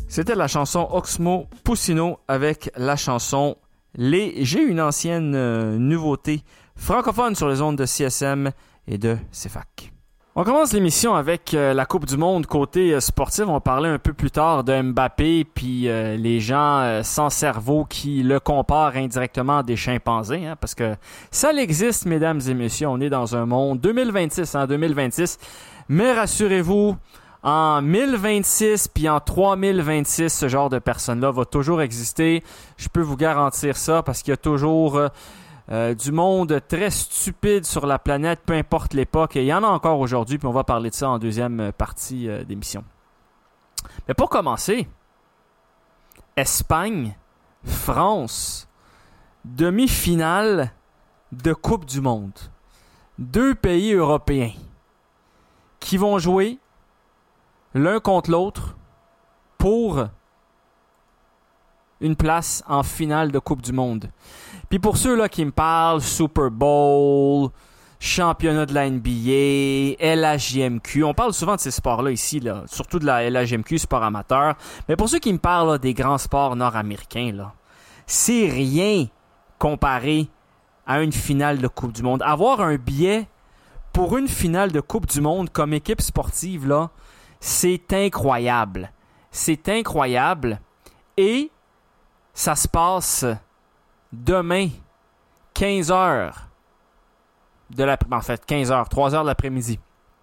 C'était la chanson Oxmo Puccino avec la chanson Les. J'ai une ancienne nouveauté francophone sur les ondes de CSM et de CFAC. On commence l'émission avec la Coupe du Monde côté sportif. On va parler un peu plus tard de Mbappé puis les gens sans cerveau qui le comparent indirectement à des chimpanzés. Hein, parce que ça existe, mesdames et messieurs. On est dans un monde 2026. Mais rassurez-vous, en 1026 puis en 3026, ce genre de personnes-là va toujours exister. Je peux vous garantir ça parce qu'il y a toujours du monde très stupide sur la planète, peu importe l'époque. Et il y en a encore aujourd'hui, puis on va parler de ça en deuxième partie d'émission. Mais pour commencer, Espagne, France, demi-finale de Coupe du Monde. 2 pays européens qui vont jouer l'un contre l'autre pour une place en finale de Coupe du Monde. Puis pour ceux-là qui me parlent, Super Bowl, championnat de la NBA, LHJMQ, on parle souvent de ces sports-là ici, là, surtout de la LHJMQ, sport amateur. Mais pour ceux qui me parlent là, des grands sports nord-américains, là, c'est rien comparé à une finale de Coupe du Monde. Avoir un billet pour une finale de Coupe du Monde comme équipe sportive, là, c'est incroyable. C'est incroyable. Et ça se passe demain, 15h de l'après-midi. En fait, 15h, 3h de l'après-midi.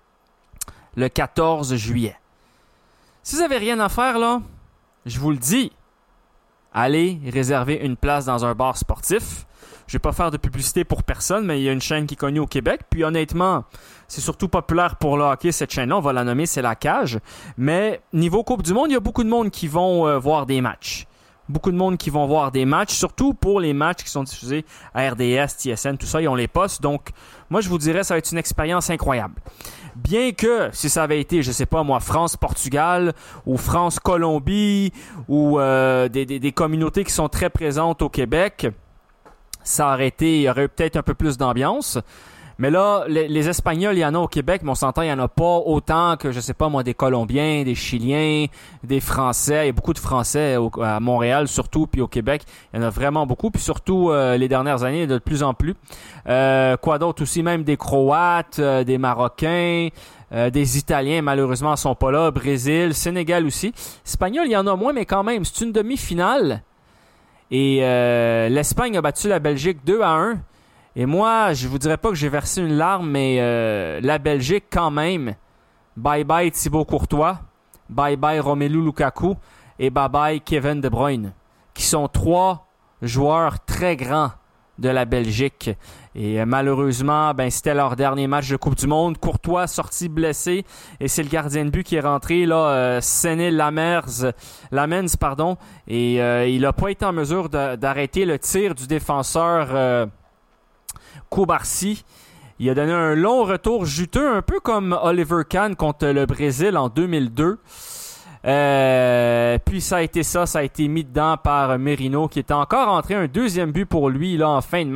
Le 14 juillet. Si vous n'avez rien à faire, là, je vous le dis, allez réserver une place dans un bar sportif. Je ne vais pas faire de publicité pour personne, mais il y a une chaîne qui est connue au Québec. Puis honnêtement, c'est surtout populaire pour le hockey, cette chaîne-là. On va la nommer, c'est La Cage. Mais niveau Coupe du Monde, il y a beaucoup de monde qui vont voir des matchs. Beaucoup de monde qui vont voir des matchs, surtout pour les matchs qui sont diffusés à RDS, TSN, tout ça, ils ont les postes. Donc, moi, je vous dirais, ça va être une expérience incroyable. Bien que, si ça avait été, je sais pas moi, France-Portugal ou France-Colombie ou des communautés qui sont très présentes au Québec, ça aurait été, il y aurait peut-être un peu plus d'ambiance. Mais là, les Espagnols, il y en a au Québec, mais on s'entend, il n'y en a pas autant que, je sais pas moi, des Colombiens, des Chiliens, des Français. Il y a beaucoup de Français à Montréal, surtout, puis au Québec. Il y en a vraiment beaucoup, puis surtout les dernières années, de plus en plus. Quoi d'autre aussi, même des Croates, des Marocains, des Italiens, malheureusement, sont pas là. Brésil, Sénégal aussi. Espagnols, il y en a moins, mais quand même, c'est une demi-finale. Et l'Espagne a battu la Belgique 2-1. Et moi, je vous dirais pas que j'ai versé une larme, mais la Belgique quand même. Bye bye Thibaut Courtois, bye bye Romelu Lukaku et bye bye Kevin De Bruyne, qui sont 3 joueurs très grands de la Belgique. Et malheureusement, c'était leur dernier match de Coupe du Monde. Courtois sorti blessé et c'est le gardien de but qui est rentré là, Séné Lamens, et il n'a pas été en mesure d'arrêter le tir du défenseur Koubarsi. Il a donné un long retour juteux, un peu comme Oliver Kahn contre le Brésil en 2002. Puis ça a été mis dedans par Merino, qui était encore entré un deuxième but pour lui là en fin de